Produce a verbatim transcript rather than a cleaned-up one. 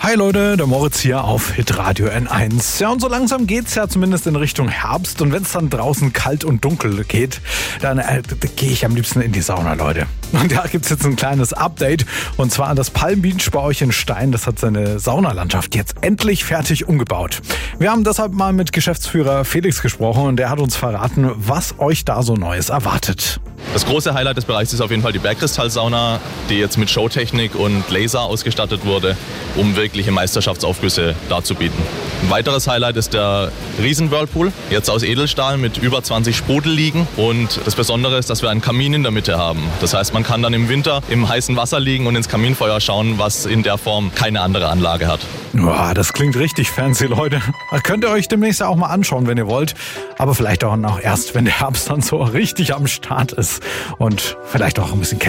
Hi Leute, der Moritz hier auf Hitradio N eins. Ja, und so langsam geht's ja zumindest in Richtung Herbst. Und wenn es dann draußen kalt und dunkel geht, dann äh, gehe ich am liebsten in die Sauna, Leute. Und da gibt's jetzt ein kleines Update. Und zwar an das Palm Beach bei euch in Stein. Das hat seine Saunalandschaft jetzt endlich fertig umgebaut. Wir haben deshalb mal mit Geschäftsführer Felix gesprochen und der hat uns verraten, was euch da so Neues erwartet. Das große Highlight des Bereichs ist auf jeden Fall die Bergkristallsauna, die jetzt mit Showtechnik und Laser ausgestattet wurde, um wirkliche Meisterschaftsaufgüsse darzubieten. Ein weiteres Highlight ist der Riesen-Whirlpool, jetzt aus Edelstahl mit über zwanzig Sprudelliegen. Und das Besondere ist, dass wir einen Kamin in der Mitte haben. Das heißt, man kann dann im Winter im heißen Wasser liegen und ins Kaminfeuer schauen, was in der Form keine andere Anlage hat. Boah, das klingt richtig fancy, Leute. Das könnt ihr euch demnächst auch mal anschauen, wenn ihr wollt. Aber vielleicht auch noch erst, wenn der Herbst dann so richtig am Start ist und vielleicht auch ein bisschen